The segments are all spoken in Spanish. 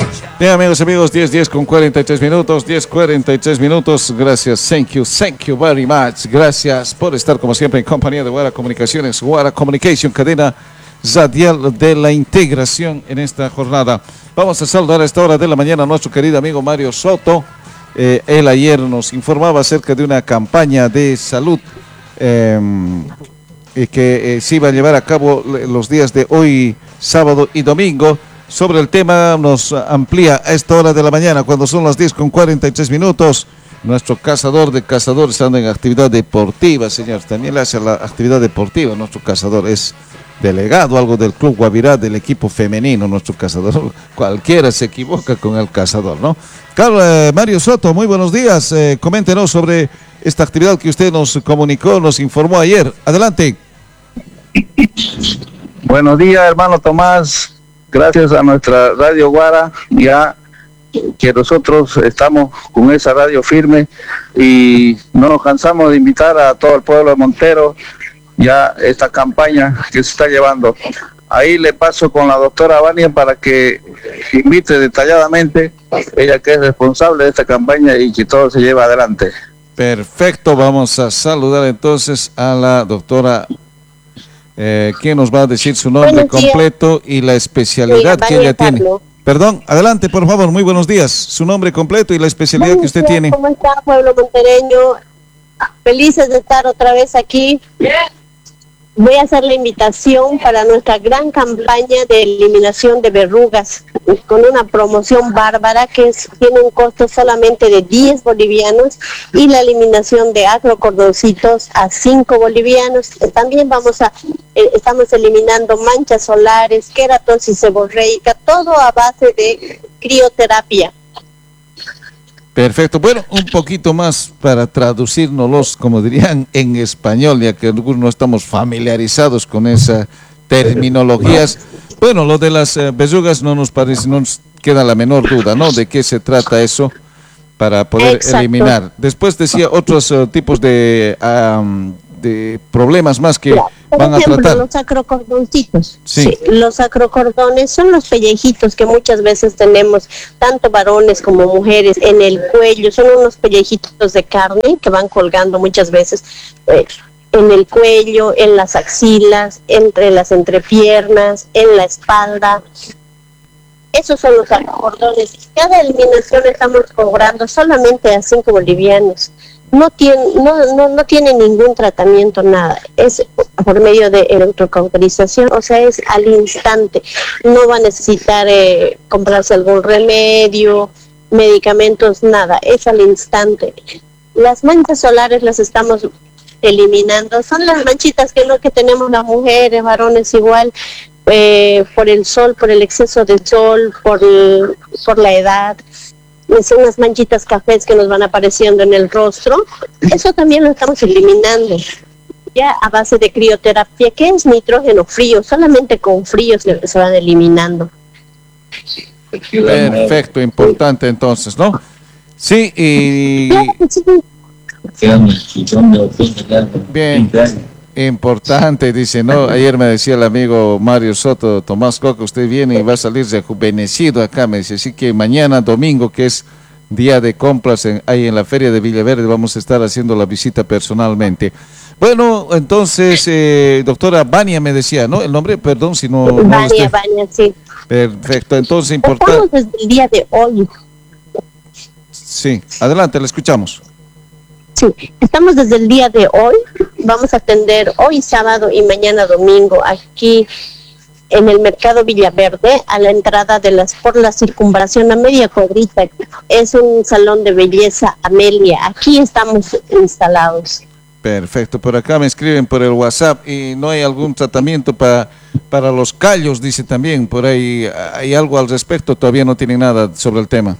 Bien, amigos, 10 con 43 minutos, 10:43 minutos. Gracias, thank you very much. Gracias por estar como siempre en compañía de Guara Comunicaciones, Guara Communication, cadena radial de la integración en esta jornada. Vamos a saludar a esta hora de la mañana a nuestro querido amigo Mario Soto. Él ayer nos informaba acerca de una campaña de salud que se iba a llevar a cabo los días de hoy, sábado y domingo. Sobre el tema nos amplía a esta hora de la mañana, cuando son las 10 con 43 minutos. Nuestro cazador de cazadores anda en actividad deportiva, señor. También le hace la actividad deportiva. Nuestro cazador es delegado, algo del Club Guavirá, del equipo femenino. Nuestro cazador, cualquiera se equivoca con el cazador, ¿no? Mario Soto, muy buenos días. Coméntenos sobre esta actividad que usted nos comunicó, nos informó ayer. Adelante. Buenos días, hermano Tomás. Gracias a nuestra Radio Guara, ya que nosotros estamos con esa radio firme y no nos cansamos de invitar a todo el pueblo de Montero ya esta campaña que se está llevando. Ahí le paso con la doctora Vania para que invite detalladamente, ella que es responsable de esta campaña y que todo se lleve adelante. Perfecto, vamos a saludar entonces a la doctora. ¿Quién nos va a decir su nombre completo y la especialidad que ella tiene? Perdón, adelante, por favor, muy buenos días. Su nombre completo y la especialidad que usted tiene. ¿Cómo está, pueblo montereño? Felices de estar otra vez aquí. Voy a hacer la invitación para nuestra gran campaña de eliminación de verrugas, con una promoción bárbara que tiene un costo solamente de 10 bolivianos y la eliminación de acrocordoncitos a 5 bolivianos. También estamos eliminando manchas solares, queratosis seborreica, todo a base de crioterapia. Perfecto. Bueno, un poquito más para traducirnos, como dirían en español, ya que algunos no estamos familiarizados con esas terminologías. Bueno, lo de las verrugas no nos queda la menor duda, ¿no? De qué se trata eso para poder eliminar. Después decía otros tipos de problemas más que van a tratar. Los acrocordoncitos. Sí. Los acrocordones son los pellejitos que muchas veces tenemos, tanto varones como mujeres, en el cuello. Son unos pellejitos de carne que van colgando muchas veces en el cuello, en las axilas, entre las entrepiernas, en la espalda. Esos son los acrocordones. Cada eliminación estamos cobrando solamente a 5 bolivianos. No tiene ningún tratamiento, nada. Es por medio de electrocauterización, o sea, es al instante. No va a necesitar comprarse algún remedio, medicamentos, nada. Es al instante. Las manchas solares las estamos eliminando. Son las manchitas que tenemos las mujeres, varones igual, por el sol, por el exceso de sol, por la edad. Son unas manchitas cafés que nos van apareciendo en el rostro. Eso también lo estamos eliminando ya a base de crioterapia, que es nitrógeno frío. Solamente con frío se van eliminando. Perfecto, importante entonces, ¿no? Sí, y bien, importante, dice, ¿no? Ayer me decía el amigo Mario Soto, Tomás Coca, usted viene y va a salir rejuvenecido acá, me dice, así que mañana domingo, que es día de compras ahí en la feria de Villaverde, vamos a estar haciendo la visita personalmente. Bueno, entonces, doctora Vania me decía, ¿no? El nombre, perdón, si no... Vania, sí. Perfecto, entonces importante. Estamos desde el día de hoy. Sí, adelante, le escuchamos. Sí, estamos desde el día de hoy. Vamos a atender hoy sábado y mañana domingo aquí en el mercado Villaverde, a la entrada por la circunvalación a media cuadrita. Es un salón de belleza Amelia. Aquí estamos instalados. Perfecto, por acá me escriben por el WhatsApp y no hay algún tratamiento para los callos, dice también, por ahí hay algo al respecto, todavía no tienen nada sobre el tema.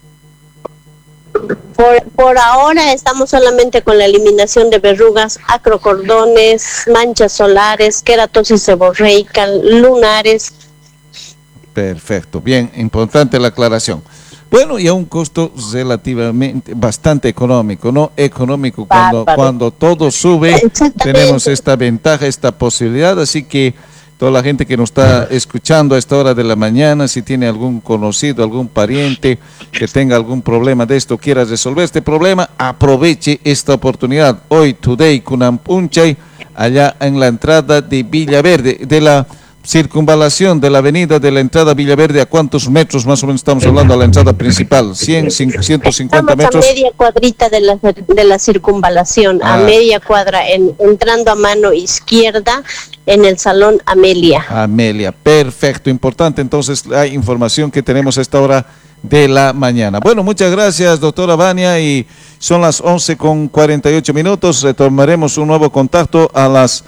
Por ahora estamos solamente con la eliminación de verrugas, acrocordones, manchas solares, queratosis seborreica, lunares. Perfecto, bien, importante la aclaración. Bueno, y a un costo relativamente bastante económico, ¿no? Económico, cuando todo sube, tenemos esta ventaja, esta posibilidad, así que toda la gente que nos está escuchando a esta hora de la mañana, si tiene algún conocido, algún pariente que tenga algún problema de esto, quiera resolver este problema, aproveche esta oportunidad. Hoy, today, Kunampunchay, allá en la entrada de Villaverde, de la circunvalación de la avenida de la entrada Villaverde, ¿a cuántos metros más o menos estamos hablando a la entrada principal? 100, 150 Estamos metros. a media cuadrita de la circunvalación, a media cuadra, entrando a mano izquierda en el Salón Amelia. Amelia, perfecto, importante entonces la información que tenemos a esta hora de la mañana. Bueno, muchas gracias, doctora Vania, y son las 11:48. Retomaremos un nuevo contacto a las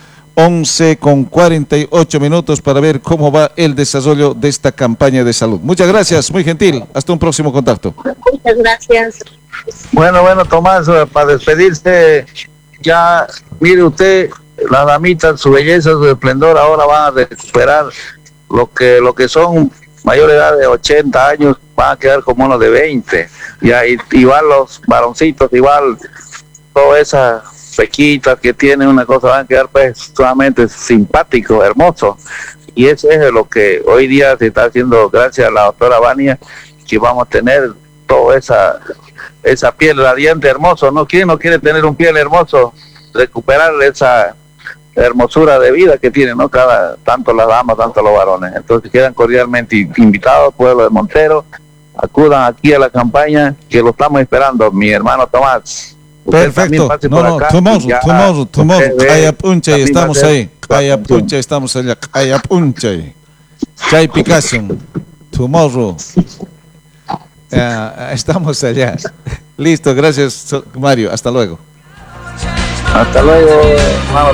11:48 para ver cómo va el desarrollo de esta campaña de salud. Muchas gracias, muy gentil. Hasta un próximo contacto. Muchas gracias. Bueno, Tomás, para despedirse, ya mire usted, las damitas, su belleza, su esplendor, ahora van a recuperar lo que son mayor edad de 80 años, van a quedar como unos de 20. Ya, igual los varoncitos, igual todas esas pequitas que tienen una cosa, van a quedar pues solamente simpáticos, hermosos. Y eso es lo que hoy día se está haciendo gracias a la doctora Vania, que vamos a tener toda esa piel radiante, hermoso, ¿no? ¿Quién no quiere tener un piel hermoso? Recuperar esa hermosura de vida que tienen, ¿no? Tanto las damas, tanto los varones. Entonces quedan cordialmente invitados, pueblo de Montero, acudan aquí a la campaña, que lo estamos esperando, mi hermano Tomás. Perfecto, tomorrow, Ayapunchay, estamos ahí, Ayapunchay, estamos allá, Ayapunchay, Chay Picasso, tomorrow, estamos allá. Listo, gracias Mario, hasta luego. Hasta luego, hermano